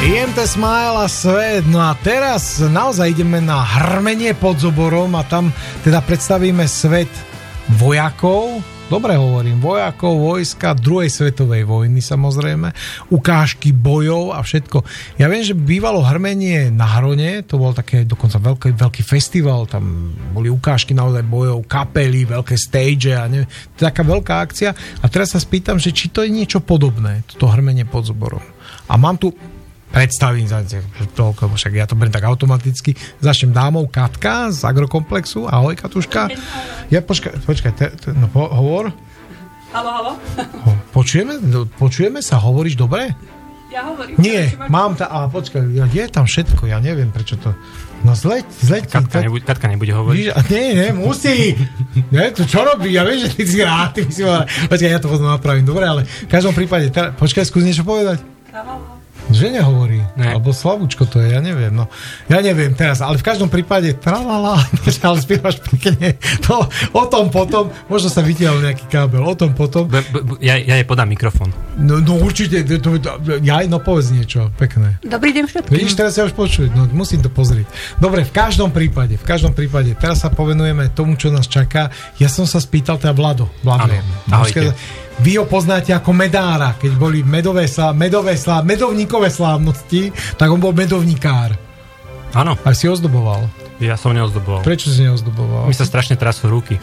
IMT Smile a Svet. No a teraz naozaj ideme na hrmenie pod Zoborom a tam teda predstavíme svet vojakov. Dobre hovorím, vojakov, vojska druhej svetovej vojny samozrejme, ukážky bojov a všetko. Ja viem, že bývalo hrmenie na Hrone, to bol také dokonca veľký festival, tam boli ukážky naozaj bojov, kapely, veľké stage a neviem, to je taká veľká akcia. A teraz sa spýtam, že či to je niečo podobné, toto hrmenie pod Zoborom. A mám tu predstavím, toľko, však ja to beriem tak automaticky. Začnem dámou Katka z Agrokomplexu. Ahoj, Katuška. Ja, počkaj, hovor. Haló. Počujeme sa, hovoríš dobre? Ja hovorím. Nie, mám počkaj, je tam všetko, ja neviem, prečo to... No zleď. Katka nebude hovoriť. Nie, musí. Nie, to čo robí? Ja viem, že ty si rád. Počkaj, ja to potom napravím. Dobre, ale v každom prípade, počkaj, skús niečo povedať. Že nehovorí. Ne. Alebo slabúčko to je, ja neviem. No. Ja neviem teraz, ale v každom prípade tralala, ale spievaš pekne. To, o tom potom, možno sa vytiahol nejaký kábel, o tom potom. Ja jej podám mikrofón. No určite, povedz niečo pekné. Dobrý deň všetkým. Vidíš, teraz sa už počuť, no musím to pozrieť. Dobre, v každom prípade, teraz sa povenujeme tomu, čo nás čaká. Ja som sa spýtal teda Vlado. Ahojte. Vy ho poznáte ako medára, keď boli medovníkové slávnosti, tak on bol medovníkár. Áno. A si ozdoboval. Ja som neozdoboval. Prečo si neozdoboval? Mi sa strašne trasú ruky.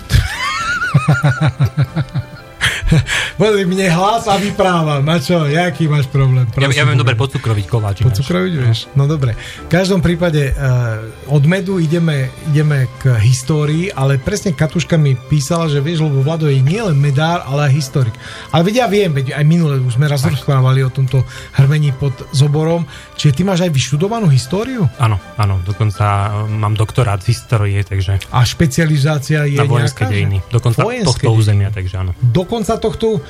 Mne hlas a vyprávam. Na čo? Jaký máš problém? Ja viem dobre pocukroviť koláč. Pocukroviť vieš? No dobre. V každom prípade od medu ideme k histórii, ale presne Katuška mi písala, že vieš, lebo Vlado je nielen medár, ale aj historik. Ale veď ja viem, aj minule už sme raz rozprávali o tomto hrmení pod Zoborom. Čiže ty máš aj vyštudovanú históriu? Áno, dokonca mám doktorát z histórie, takže... A špecializácia je na vojenské dejiny. Dokonca tohto územia, takže áno. Dokonca tohto...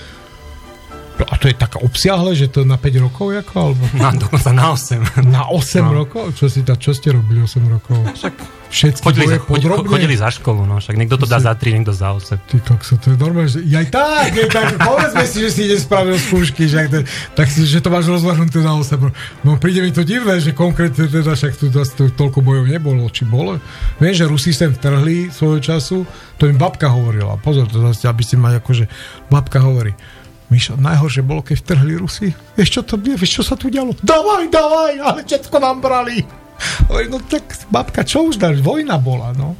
A to je tak obsiahle, že to na 5 rokov ako? Alebo... Dokonca na 8. Na 8 rokov? Čo ste robili 8 rokov? Však všetky boje podrobne? Chodili za školu, no. Však niekto to dá za 3, niekto za 8. Ty kokso, to je normálne, že... tak, povedzme si, že si ide spravil skúšky, že to máš rozvrhnuté na 8 rokov. No príde mi to divné, že konkrétne teda však tu toľko bojov nebolo, či bolo. Viem, že Rusi sem vtrhli svojho času, to im babka hovorila. Pozor, to zase, aby ste mali akože babka hovorí. Mišo, najhoršie bolo, keď vtrhli Rusi. Vieš, čo sa tu dialo? Dávaj, ale všetko nám brali. No tak, babka, čo už dáš? Vojna bola. No,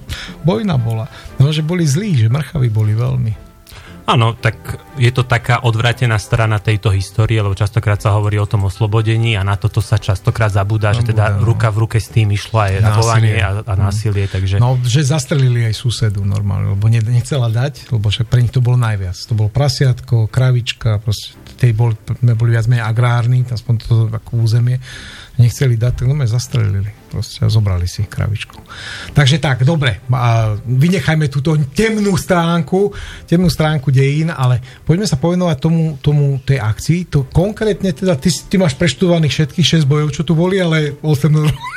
že boli zlí, že mrchaví boli veľmi. Áno, tak je to taká odvrátená strana tejto histórie, lebo častokrát sa hovorí o tom oslobodení a na toto sa častokrát zabúda, že teda ruka v ruke s tým išlo aj rabovanie a násilie. Takže... No, že zastrelili aj susedu normálne, lebo nechcela dať, lebo však pre nich to bolo najviac. To bolo prasiatko, kravička, proste boli viac menej agrárni, aspoň to ako územie. Nechceli dať, tak zastrelili. Proste zobrali si kravičku. Takže tak, dobre. Vynechajme túto temnú stránku dejín, ale poďme sa povenovať tomu tej akcii. To konkrétne teda, ty máš preštudovaných všetkých 6 bojov, čo tu boli, ale 8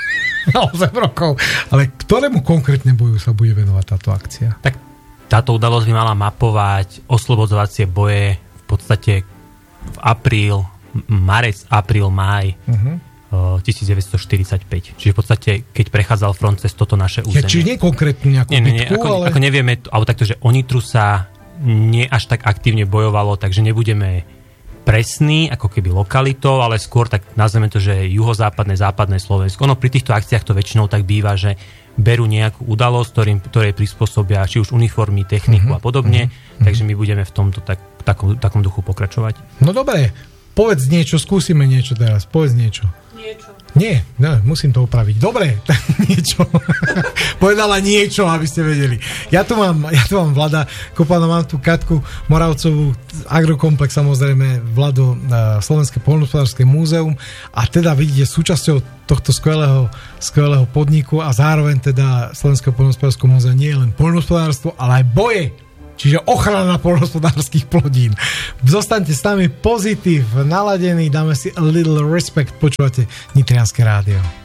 rokov. Ale ktorému konkrétne boju sa bude venovať táto akcia? Tak táto udalosť by mala mapovať oslobodzovacie boje v podstate v marec, apríl, máj 1945. Čiže v podstate, keď prechádzal front cez toto naše územie. Čiže nie konkrétnu nejakú bitku, ale... Ako nevieme, alebo takto, že o Nitru sa nie až tak aktívne bojovalo, takže nebudeme presný, ako keby lokalitou, ale skôr tak nazveme to, že juhozápadné, západné Slovensko. Ono pri týchto akciách to väčšinou tak býva, že berú nejakú udalosť, ktorej prispôsobia či už uniformy, techniku a podobne, takže my budeme v tomto takom duchu pokračovať. No dobre, povedz niečo, skúsime niečo teraz, povedz niečo. Nie, musím to opraviť. Dobre, niečo. Povedala niečo, aby ste vedeli. Ja tu mám Vlada Kopana, mám tu Katku Moravcovú, Agrokomplex, samozrejme, Vlado, Slovenské poľnohospodárske múzeum a teda vidíte súčasťou tohto skvelého podniku a zároveň teda Slovenského poľnohospodárskeho múzea nie je len poľnohospodárstvo, ale aj boje. Čiže ochrana poľnohospodárskych plodín. Zostaňte s nami pozitív, naladení, dáme si a little respect, počúvate Nitrianske rádio.